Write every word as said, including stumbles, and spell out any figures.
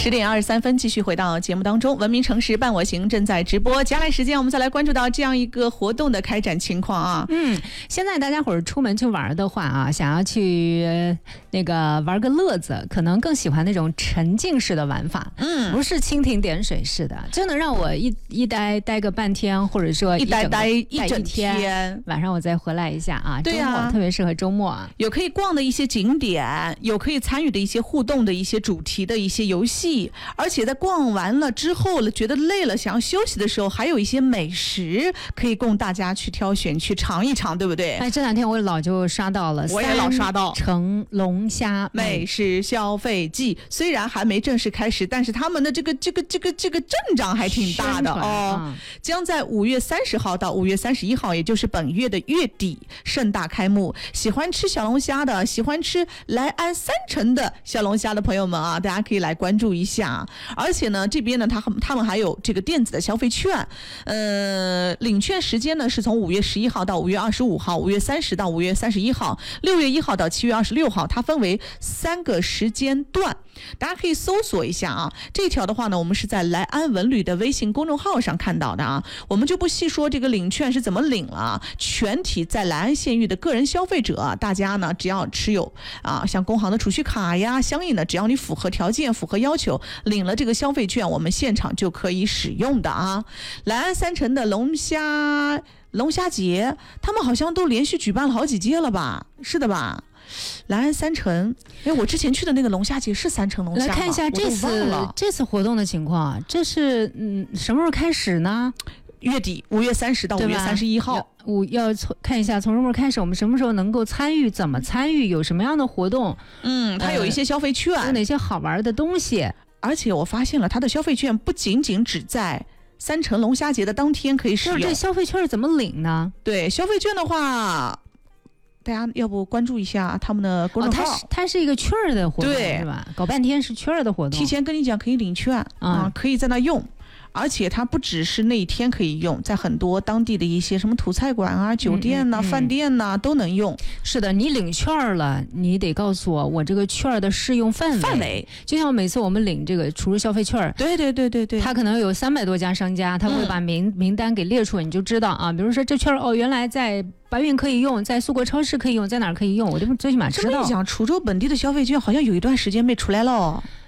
十点二十三分，继续回到节目当中。文明城市伴我行正在直播，接下来时间我们再来关注到这样一个活动的开展情况啊。 嗯，现在大家伙儿出门去玩的话啊，想要去、呃、那个玩个乐子，可能更喜欢那种沉浸式的玩法，嗯，不是蜻蜓点水式的，就能让我一一待待个半天，或者说一待待一整天， 天晚上我再回来一下啊。 对啊， 周末特别适合周末啊， 有可以逛的一些景点，有可以参与的一些互动的一些主题的一些游戏，而且在逛完了之后了，觉得累了，想要休息的时候，还有一些美食可以供大家去挑选去尝一尝，对不对？ 哎，这两天我老就刷到了， 我也老刷到成龙虾美食消费季，虽然还没正式开始，但是他们的这个这个这个这个阵仗还挺大的哦。嗯、将在五月三十号到五月三十一号，也就是本月的月底盛大开幕。喜欢吃小龙虾的，喜欢吃来安三成的小龙虾的朋友们啊，大家可以来关注一下。而且呢，这边呢，他他们还有这个电子的消费券，呃，领券时间呢是从五月十一号到五月二十五号，五月三十到五月三十一号，六月一号到七月二十六号，它分为三个时间段，大家可以搜索一下啊。这条的话呢，我们是在来安文旅的微信公众号上看到的啊，我们就不细说这个领券是怎么领了啊。全体在来安县域的个人消费者、啊，大家呢只要持有啊，像工行的储蓄卡呀，相应的只要你符合条件、符合要求，领了这个消费券，我们现场就可以使用的啊。来安三城的龙虾龙虾节，他们好像都连续举办了好几届了吧？是的吧？来安三城，哎，我之前去的那个龙虾节是三城龙虾吗？ 来看一下这次这次活动的情况，这是嗯什么时候开始呢？ 月底，五月三十到五月三十一号。 我要看一下从什么时候开始，我们什么时候能够参与，怎么参与，有什么样的活动？ 嗯，它有一些消费券， 呃、有哪些好玩的东西？ 而且我发现了，它的消费券不仅仅只在三城龙虾节的当天可以使用。 这消费券是怎么领呢？ 对，消费券的话，大家要不关注一下他们的公众号， 哦、它, 是它是一个券的活动， 对， 是吧？搞半天是券的活动， 提前跟你讲可以领券啊、嗯，可以在那用。而且它不只是那一天可以用，在很多当地的一些什么土菜馆啊、酒店呐、啊、嗯嗯、饭店呐、啊、都能用。 是的，你领券了，你得告诉我我这个券的适用范围。 范围就像每次我们领这个储值消费券， 对对对对对， 它可能有三百多家商家，他会把名、嗯、名单给列出，你就知道啊。比如说这券哦，原来在白云可以用，在苏国超市可以用，在哪儿可以用，我就最起码知道。 这么一讲，滁州本地的消费券好像有一段时间没出来了。